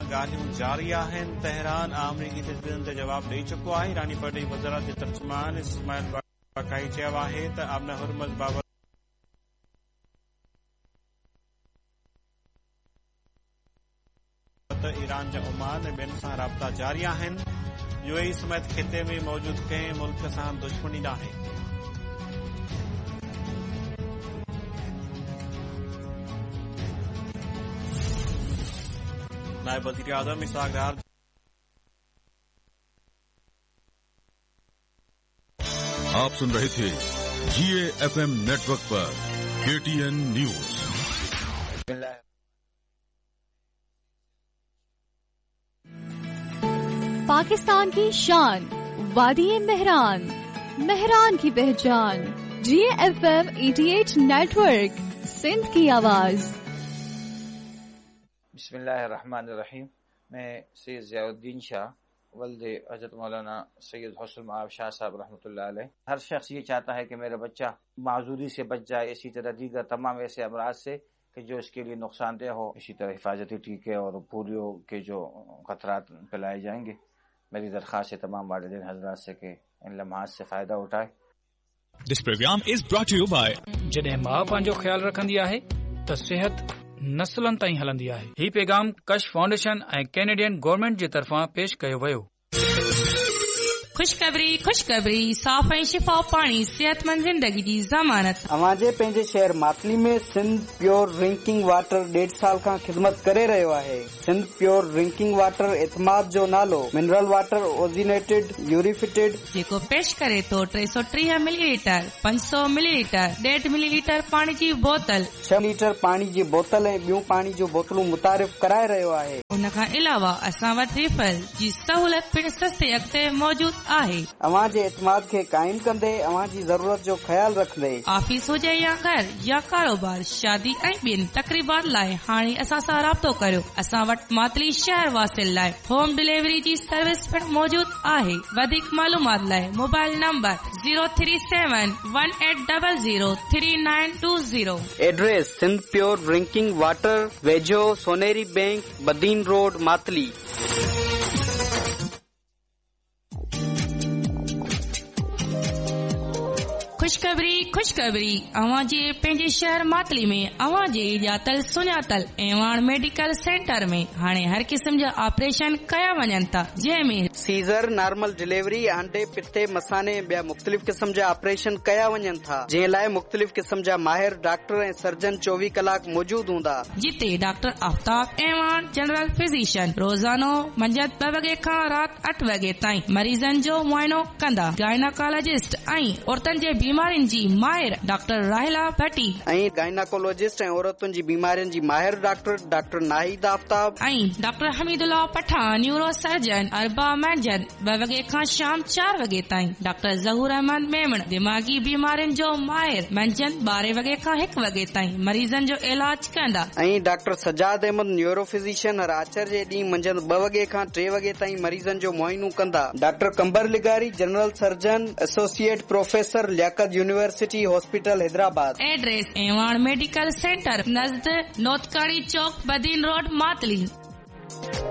ॻाल्हियूं जारी आहिनि। तेहरान आमरीकी तजवीज़ुनि ते जवाब ॾेई चुको आहे। ईरानी परॾेही वज़ारत जे तर्जुमान इस्माइल बाक़ाई चयो आहे त अमन हुर्मुज़ बाबति ईरान जा ओमान ऐं ॿियनि सां राब्ता जारी आहिनि। यूएई समेत ख़िते में मौजूद कंहिं मुल्क सां दुश्मनी नाहे। नायब वज़ीर आज़म इसहाक़ डार आप सुन रहे थे GAFM नेटवर्क पर KTN न्यूज। पाकिस्तान की शान वादी मेहरान, मेहरान की पहचान। GAFM 88 नेटवर्क, सिंध की आवाज। बिस्मिल्लाहिर्रहमानिर्रहीम। मैं सैयद ज़ियाउद्दीन शाह वल्द हज़रत मौलाना सैयद हुस्न मआब शाह साहब रहमतुल्लाह अलैह। हर शख्स ये चाहता है कि मेरा बच्चा माजूरी से बच जाए, इसी तरह दीगर तमाम ऐसे अमराज से कि जो इसके लिए नुकसानदेह हो। इसी तरह हिफाजती टीके और पोलियो के जो खतरात फैलाए जाएंगे, मेरी दरख्वास्त है तमाम वालिदैन हजरात से कि इन लम्हात से फ़ायदा उठाए। This program is brought to you by जॾहिं माउ पंहिंजो ख्याल रखंदी आहे त सिहत नस्लनि ताईं हलंदी आहे। ही पैगाम कश फाउंडेशन ऐं कैनेडियन गवर्नमेंट जे तरफ़ां पेश कयो वियो। खुशखबरी खुशखबरी, साफ़ ऐं शिफा पाणी सेहतमंद ज़िंदगी जी ज़मानत। अवांजे पंहिंजे शहर मातली में सिंध प्योर ड्रिंकिंग वाटर 1.5 साल खां ख़िदमत करे रहियो आहे। सिंध प्योर ड्रिंकिंग वाटर एतमाद जो नालो मिनरल वाटर ओजिनेटेड यूरिफिटेड जेको पेश करे तो 330 मिलीलीटर, 500 मिलीलीटर, 1.5 मिलीलीटर पाणी जी बोतल, 6 लीटर पाणी जी बोतल ऐं ॿियूं पाणी जूं बोतलूं मुतारिफ़ कराए रहियो आहे। उन खां अलावा असां वटि रिफल जी सहूलियत पिण सस्ते अॻिते मौजूद आहे। अवां जे एतमाद खे काइम कंदे, अवां जी ज़रूरत जो ख्याल रखंदे, ऑफिस हुजे या घर या कारोबार, शादी ऐं ॿियनि तक़रीबात लाइ हाणे असां सां राब्तो करियो। असां वटि मातली शहर वासिल लाइ होम डिलीवरी जी सर्विस पिण मौजूद आहे। वधीक मालूमात लाइ mobile number 03718003920। Address Sindh pure drinking water, वेझो सोनेरी बैंक, बदीन रोड, मातली। खुशखबरी खुशखबरी, अवां जे पंहिंजे शहर मातली में अवां जे ॼातल सुञातल एवान मेडिकल सेंटर में हाणे हर क़िस्म जा ऑपरेशन कया वञनि था, जंहिंमें सीज़र, नॉर्मल डिलीवरी, आंडे, पिते, मसाने ॿिया मुख़्तलिफ़ क़िस्म जा ऑपरेशन कया वञनि था, जंहिं लाइ मुख़्तलिफ़ क़िस्म जा माहिर डॉक्टर ऐं सर्जन 24 कलाक मौजूद हूंदा। जिते doctor Aftab Evan general physician रोज़ानो मंझंदि 2 वॻे खां राति 8 वॻे ताईं मरीज़नि जो मुआइनो कंदा। गायनाकोलॉजिस्ट ऐं औरतुनि जे बीमारियुनि जी माहिर डॉक्टर राहिला भट्टी ऐं गायनाकोलॉजिस्ट ऐं औरतुनि जी बीमारियुनि जी माहिर डॉक्टर नाहिद आफ्ताब ऐं doctor Hameedullah Pathan neuro surgeon अरबा मंझंदि 2 वॻे खां शाम 4 वॻे ताईं। डॉक्टर ज़हूर अहमद मेमण दिमागी बीमारियुनि जो माहिर मंझंदि 12 वॻे खां 1 वॻे ताईं मरीज़नि जो इलाज कंदा। ऐं doctor Sajjad Ahmad neuro physician हर आचर जे ॾींहुं मंझंदि 2 वॻे खां 3 वॻे ताईं मरीज़नि जो मुआइनो कंदा। डॉक्टर कंबर लिगारी general surgeon associate professor Liaquat university hospital Hyderabad. Address Evan medical centre नज़द नोतकाड़ी चौक, बदीन रोड, मातली।